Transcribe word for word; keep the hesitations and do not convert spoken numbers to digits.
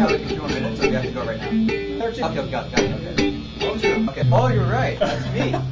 have like a few more minutes, or we have to go right now? thirteen. Okay, got it, got it, okay. What was your? Okay. Oh, you're right. That's me.